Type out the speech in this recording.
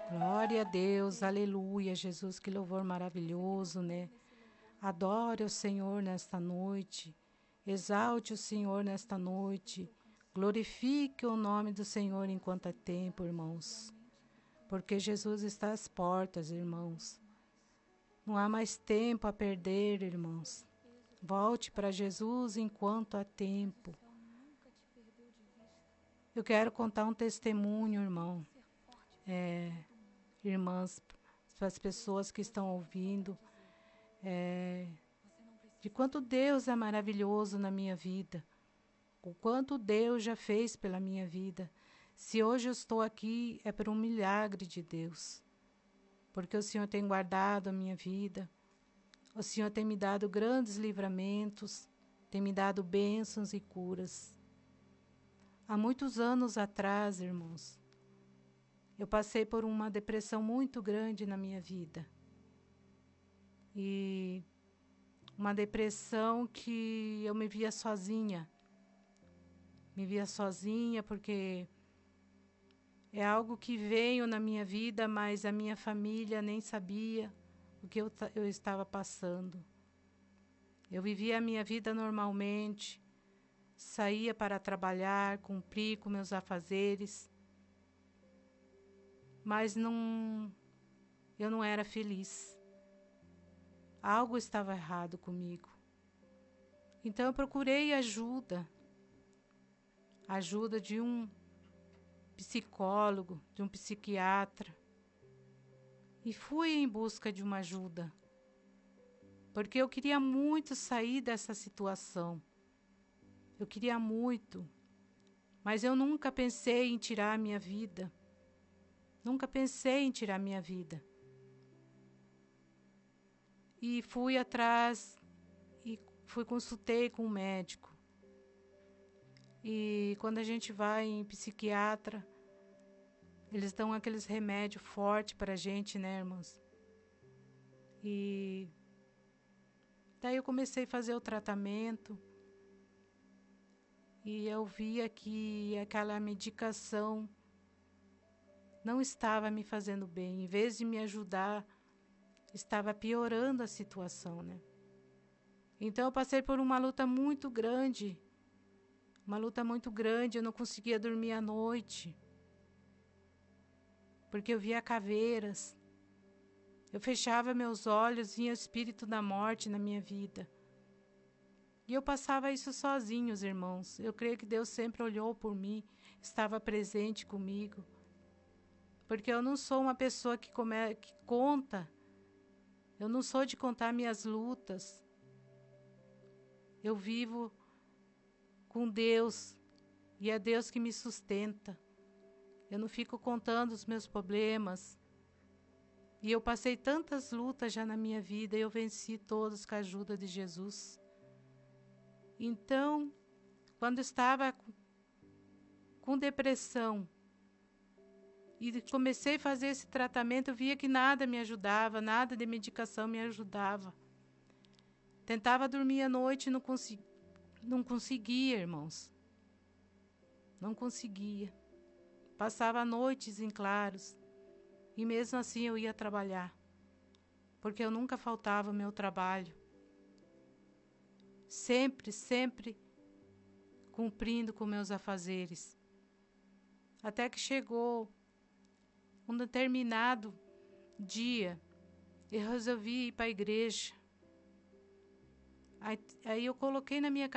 Glória a Deus, aleluia, Jesus, que louvor maravilhoso, né? Adore o Senhor nesta noite, exalte o Senhor nesta noite, glorifique o nome do Senhor enquanto é tempo, irmãos. Porque Jesus está às portas, irmãos. Não há mais tempo a perder, irmãos. Volte para Jesus enquanto há tempo. Eu quero contar um testemunho, irmão. Irmãs, para as pessoas que estão ouvindo, de quanto Deus é maravilhoso na minha vida. O quanto Deus já fez pela minha vida. Se hoje eu estou aqui, é por um milagre de Deus. Porque o Senhor tem guardado a minha vida. O Senhor tem me dado grandes livramentos, tem me dado bênçãos e curas. Há muitos anos atrás, irmãos, eu passei por uma depressão muito grande na minha vida. E uma depressão que eu me via sozinha. Me via sozinha porque é algo que veio na minha vida, mas a minha família nem sabia o que eu estava passando. Eu vivia a minha vida normalmente, saía para trabalhar, cumprir com meus afazeres, mas eu não era feliz. Algo estava errado comigo. Então eu procurei ajuda de um psicólogo, de um psiquiatra, e fui em busca de uma ajuda, porque eu queria muito sair dessa situação. Eu queria muito, mas eu nunca pensei em tirar a minha vida. Nunca pensei em tirar a minha vida. E fui atrás e consultei com um médico. E quando a gente vai em psiquiatra, eles dão aqueles remédios fortes para a gente, né, irmãos? E daí eu comecei a fazer o tratamento. E eu via que aquela medicação não estava me fazendo bem. Em vez de me ajudar, estava piorando a situação, né? Então eu passei por uma luta muito grande. Eu não conseguia dormir à noite. Porque eu via caveiras. Eu fechava meus olhos, vinha o espírito da morte na minha vida. E eu passava isso sozinho, os irmãos. Eu creio que Deus sempre olhou por mim, estava presente comigo. Porque eu não sou uma pessoa que conta. Eu não sou de contar minhas lutas. Eu vivo com Deus e é Deus que me sustenta. Eu não fico contando os meus problemas. E eu passei tantas lutas já na minha vida e eu venci todas com a ajuda de Jesus. Então, quando estava com depressão e comecei a fazer esse tratamento, eu via que nada me ajudava, nada de medicação me ajudava. Tentava dormir à noite e não conseguia, irmãos. Não conseguia. Passava noites em claros e mesmo assim eu ia trabalhar, porque eu nunca faltava o meu trabalho. Sempre cumprindo com meus afazeres. Até que chegou um determinado dia, eu resolvi ir para a igreja. Aí eu coloquei na minha